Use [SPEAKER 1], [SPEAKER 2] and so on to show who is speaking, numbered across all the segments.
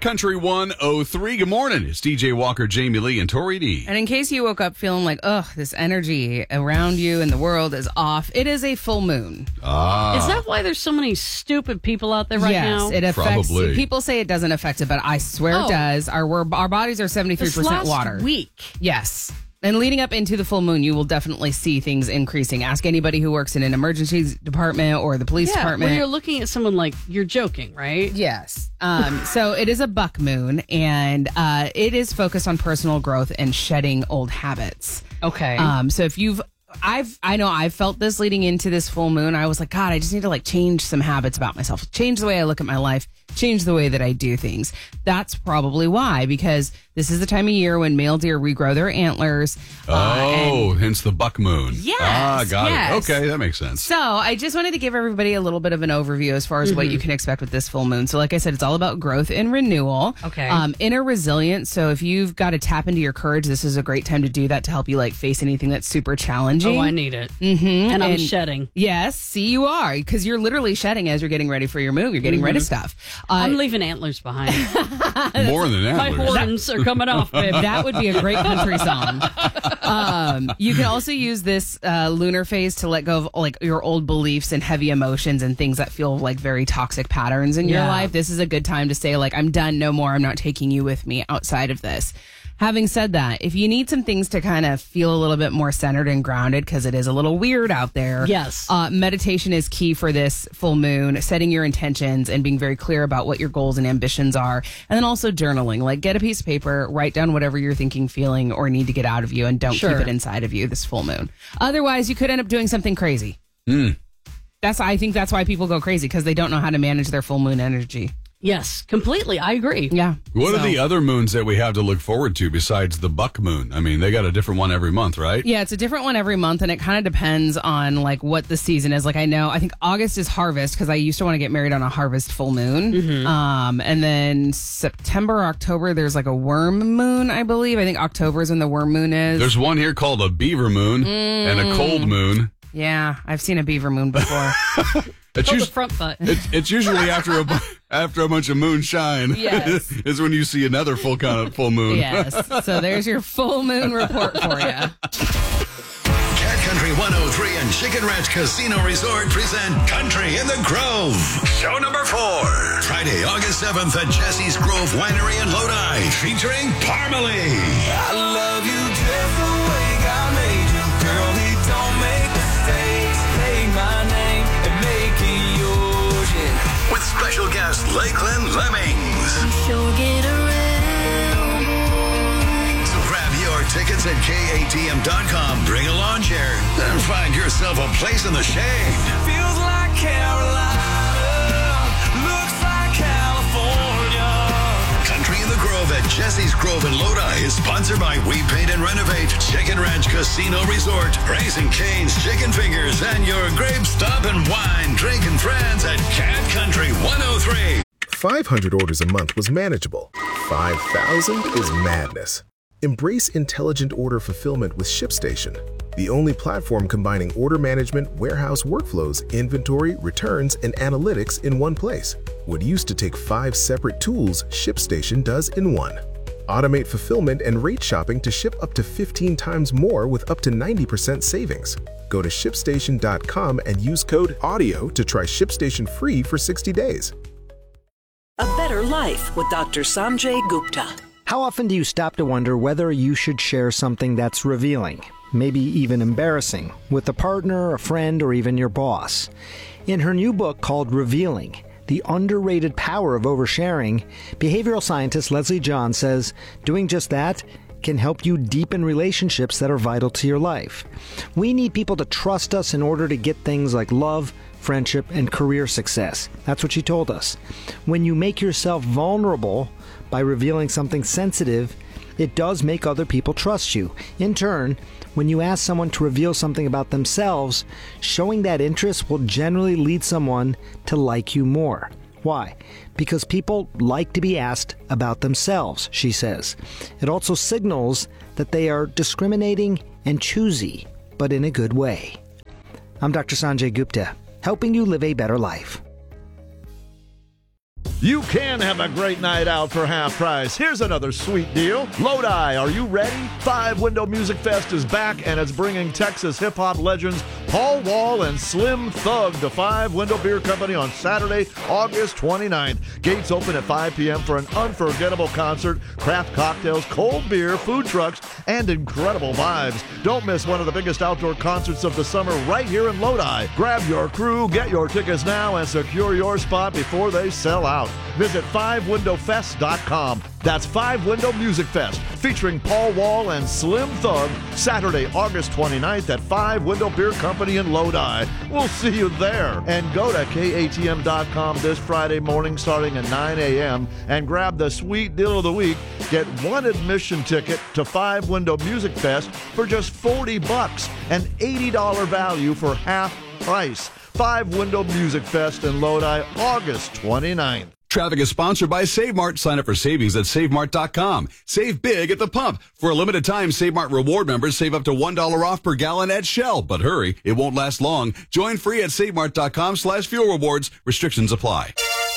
[SPEAKER 1] Country 103. Good morning. It's DJ Walker, Jamie Lee, and Tori D.
[SPEAKER 2] And in case you woke up feeling like, this energy around you and the world is off, it is a full moon.
[SPEAKER 3] Is that why there's so many stupid people out there right now?
[SPEAKER 2] Yes, it affects.
[SPEAKER 1] Probably.
[SPEAKER 2] People say it doesn't affect it, but I swear it does. Our bodies are 73% water.
[SPEAKER 3] Week.
[SPEAKER 2] Yes. And leading up into the full moon, you will definitely see things increasing. Ask anybody who works in an emergency department or the police department.
[SPEAKER 3] When you're looking at someone like, you're joking, right?
[SPEAKER 2] Yes. So it is a buck moon, and it is focused on personal growth and shedding old habits.
[SPEAKER 3] Okay.
[SPEAKER 2] So if I know I've felt this leading into this full moon. I was like, God, I just need to change some habits about myself, change the way I look at my life, change the way that I do things. That's probably why, because this is the time of year when male deer regrow their antlers.
[SPEAKER 1] Hence the buck moon.
[SPEAKER 2] Yes.
[SPEAKER 1] Got
[SPEAKER 2] yes.
[SPEAKER 1] it. Okay, that makes sense.
[SPEAKER 2] So I just wanted to give everybody a little bit of an overview as far as what you can expect with this full moon. So like I said, it's all about growth and renewal.
[SPEAKER 3] Okay.
[SPEAKER 2] Inner resilience. So if you've got to tap into your courage, this is a great time to do that to help you face anything that's super challenging.
[SPEAKER 3] Oh, I need it. Mm-hmm. And I'm shedding.
[SPEAKER 2] Yes, see, you are, because you're literally shedding as you're getting ready for your move. You're getting rid of stuff.
[SPEAKER 3] I'm leaving antlers behind.
[SPEAKER 1] More than
[SPEAKER 3] My
[SPEAKER 1] antlers.
[SPEAKER 3] horns are coming off, babe.
[SPEAKER 2] That would be a great country song. You can also use this lunar phase to let go of your old beliefs and heavy emotions and things that feel like very toxic patterns in your life. This is a good time to say, I'm done, no more. I'm not taking you with me outside of this. Having said that, if you need some things to kind of feel a little bit more centered and grounded, because it is a little weird out there.
[SPEAKER 3] Yes.
[SPEAKER 2] Meditation is key for this full moon, setting your intentions and being very clear about what your goals and ambitions are. And then also journaling, get a piece of paper, write down whatever you're thinking, feeling, or need to get out of you, and don't keep it inside of you this full moon. Otherwise, you could end up doing something crazy. I think that's why people go crazy, because they don't know how to manage their full moon energy.
[SPEAKER 3] Yes, completely. I agree.
[SPEAKER 2] Yeah.
[SPEAKER 1] What are the other moons that we have to look forward to besides the buck moon? I mean, they got a different one every month, right?
[SPEAKER 2] Yeah, it's a different one every month, and it kind of depends on what the season is. I think August is harvest, because I used to want to get married on a harvest full moon. Mm-hmm. And then September, October, there's a worm moon, I believe. I think October is when the worm moon is.
[SPEAKER 1] There's one here called a beaver moon and a cold moon.
[SPEAKER 2] Yeah, I've seen a beaver moon before.
[SPEAKER 1] It's
[SPEAKER 3] the front foot.
[SPEAKER 1] It's usually after a bunch of moonshine.
[SPEAKER 2] Yes.
[SPEAKER 1] Is when you see another full moon.
[SPEAKER 2] Yes. So there's your full moon report for you.
[SPEAKER 4] Cat Country 103 and Chicken Ranch Casino Resort present Country in the Grove. Show number 4. Friday, August 7th at Jesse's Grove Winery in Lodi, featuring Parmalee.
[SPEAKER 5] I love you just the way God made you, girl. He don't make mistakes. Take my name and make it yours, yeah.
[SPEAKER 4] With special guest Lakeland Lemmings.
[SPEAKER 6] Sure get around, boy.
[SPEAKER 4] So grab your tickets at KATM.com, bring a lawn chair, and find yourself a place in the shade.
[SPEAKER 5] Feels like Carolina, looks like California.
[SPEAKER 4] Country in the Grove at Jesse's Grove in Lodi is sponsored by We Paint and Renovate, Chicken Ranch Casino Resort, Raising Cane's Chicken Fingers, and your Grape Stop and Wine drinking friends at Cat Country 103.
[SPEAKER 7] 500 orders a month was manageable. 5,000 is madness. Embrace intelligent order fulfillment with ShipStation, the only platform combining order management, warehouse workflows, inventory, returns, and analytics in one place. What used to take 5 separate tools, ShipStation does in one. Automate fulfillment and rate shopping to ship up to 15 times more with up to 90% savings. Go to ShipStation.com and use code AUDIO to try ShipStation free for 60 days.
[SPEAKER 8] A Better Life with Dr. Sanjay Gupta.
[SPEAKER 9] How often do you stop to wonder whether you should share something that's revealing, maybe even embarrassing, with a partner, a friend, or even your boss? In her new book called Revealing, The Underrated Power of Oversharing, behavioral scientist Leslie John says doing just that can help you deepen relationships that are vital to your life. We need people to trust us in order to get things like love, friendship, and career success. That's what she told us. When you make yourself vulnerable by revealing something sensitive, it does make other people trust you. In turn, when you ask someone to reveal something about themselves, showing that interest will generally lead someone to like you more. Why? Because people like to be asked about themselves, she says. It also signals that they are discriminating and choosy, but in a good way. I'm Dr. Sanjay Gupta, helping you live a better life.
[SPEAKER 10] You can have a great night out for half price. Here's another sweet deal. Lodi, are you ready? 5 Window Music Fest is back, and it's bringing Texas hip-hop legends Paul Wall and Slim Thug to 5 Window Beer Company on Saturday, August 29th. Gates open at 5 p.m. for an unforgettable concert, craft cocktails, cold beer, food trucks, and incredible vibes. Don't miss one of the biggest outdoor concerts of the summer right here in Lodi. Grab your crew, get your tickets now, and secure your spot before they sell out. Visit 5windowfest.com. That's 5 Window Music Fest, featuring Paul Wall and Slim Thug, Saturday, August 29th at 5 Window Beer Company in Lodi. We'll see you there. And go to KATM.com this Friday morning starting at 9 a.m. and grab the sweet deal of the week. Get one admission ticket to 5 Window Music Fest for just $40, an $80 value for half price. 5 Window Music Fest in Lodi, August 29th.
[SPEAKER 1] Traffic is sponsored by Save Mart. Sign up for savings at SaveMart.com. Save big at the pump. For a limited time, Save Mart reward members save up to $1 off per gallon at Shell. But hurry, it won't last long. Join free at SaveMart.com/fuel rewards. Restrictions apply.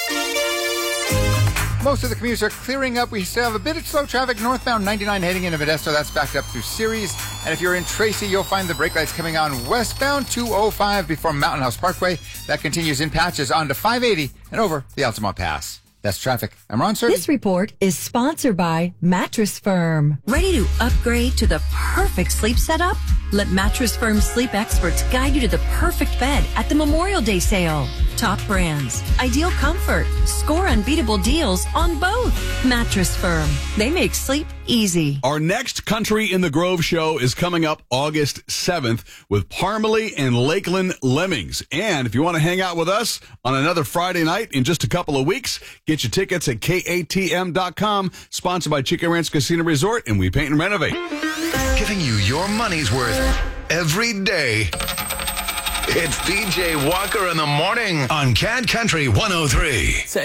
[SPEAKER 11] Most of the commutes are clearing up. We still have a bit of slow traffic northbound 99 heading into Modesto. That's backed up through Ceres. And if you're in Tracy, you'll find the brake lights coming on westbound 205 before Mountain House Parkway. That continues in patches onto 580 and over the Altamont Pass. That's traffic. I'm Ron Serby.
[SPEAKER 12] This report is sponsored by Mattress Firm. Ready to upgrade to the perfect sleep setup? Let Mattress Firm sleep experts guide you to the perfect bed at the Memorial Day sale. Top brands, ideal comfort, score unbeatable deals on both. Mattress Firm. They make sleep easy.
[SPEAKER 1] Our next Country in the Grove show is coming up August 7th with Parmalee and Lakeland Lemmings. And if you want to hang out with us on another Friday night in just a couple of weeks, get your tickets at KATM.com. Sponsored by Chicken Ranch Casino Resort, and we paint and renovate.
[SPEAKER 4] Giving you your money's worth every day. It's BJ Walker in the morning on Cat Country 103.